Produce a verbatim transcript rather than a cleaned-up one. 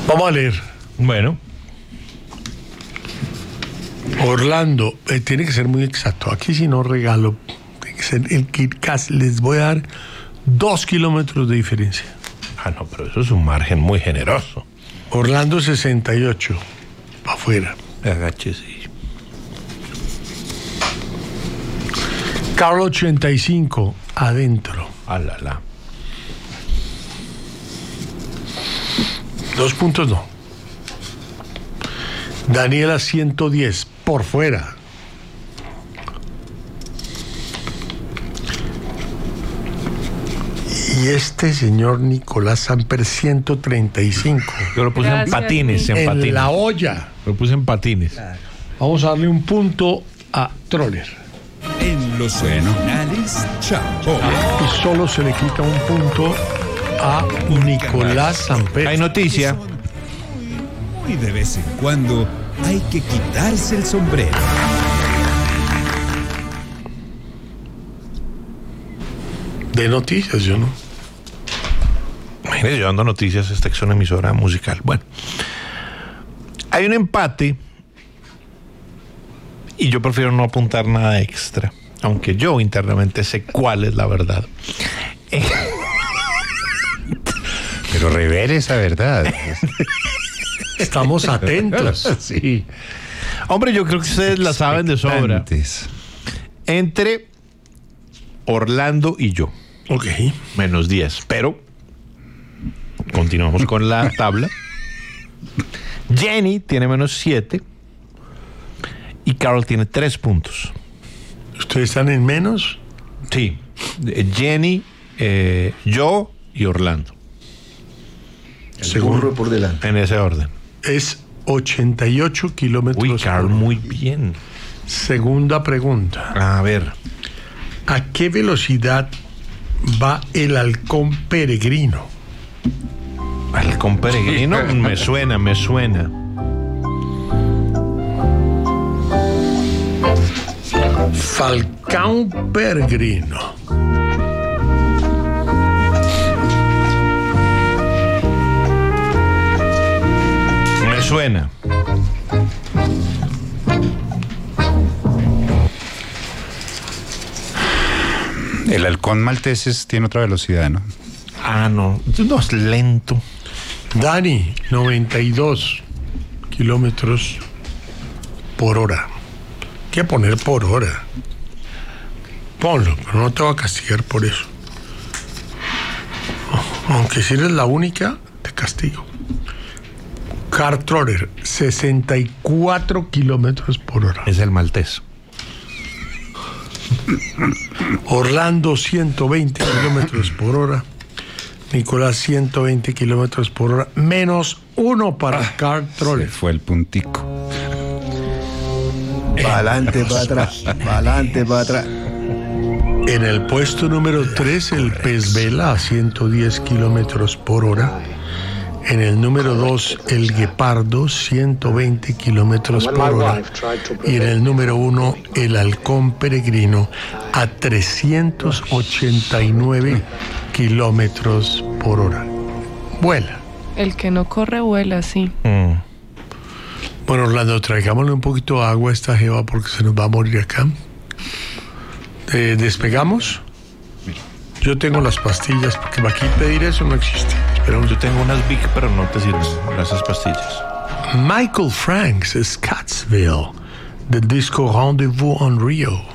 Vamos a leer. Bueno. Orlando, eh, tiene que ser muy exacto. Aquí si no regalo, tiene que ser el que casi les voy a dar dos kilómetros de diferencia. Ah, no, pero eso es un margen muy generoso. Orlando sesenta y ocho, para afuera. Agáchese. Carl ochenta y cinco, adentro. Alala. Dos puntos no. Daniela ciento diez, por fuera. Y este señor Nicolás Samper ciento treinta y cinco. Yo lo puse Gracias, en patines, en, en patines. la olla. Lo puse en patines. Claro. Vamos a darle un punto a Troller. En los finales, chao. Y solo se le quita un punto a Nicolás Samper. Hay noticia. Y de vez en cuando hay que quitarse el sombrero. De noticias, yo no. Imagínese, yo dando noticias, esta es una emisora musical. Bueno, hay un empate y yo prefiero no apuntar nada extra, aunque yo internamente sé cuál es la verdad. Pero revele esa verdad. Estamos atentos. Sí. Hombre, yo creo que ustedes la saben de sobra. Entre Orlando y yo. Ok. Menos diez. Pero continuamos con la tabla. Jenny tiene menos siete. Y Carol tiene tres puntos. ¿Ustedes están en menos? Sí. Jenny, eh, yo y Orlando. Seguro por delante. En ese orden. Es ochenta y ocho kilómetros. Uy, Carol, muy bien. Segunda pregunta. A ver. ¿A qué velocidad va el halcón peregrino? Halcón peregrino me suena, me suena. Falcón peregrino. Me suena. El halcón maltés tiene otra velocidad, ¿no? Ah, no. No, es lento. Dani, noventa y dos kilómetros por hora. ¿Qué poner por hora? Ponlo, pero no te voy a castigar por eso. Aunque si eres la única, te castigo. Carl Troller, sesenta y cuatro kilómetros por hora. Es el maltés. Orlando, ciento veinte kilómetros por hora. Nicolás, ciento veinte kilómetros por hora. Menos uno para ah, Carl Troller. Fue el puntico. Para adelante, para atrás. Para adelante, para atrás. En el puesto número tres, el pez vela a ciento diez kilómetros por hora. En el número dos, el guepardo, ciento veinte kilómetros por hora. Y en el número uno, el halcón peregrino, a trescientos ochenta y nueve kilómetros por hora. Vuela. El que no corre, vuela, sí. Mm. Bueno, Orlando, traigámosle un poquito de agua a esta jeva porque se nos va a morir acá. Eh, ¿Despegamos? Yo tengo las pastillas, porque aquí pedir eso no existe. Pero yo tengo unas Vic, pero no te sirven esas pastillas. Michael Franks, Scottsville, del disco Rendezvous on Rio.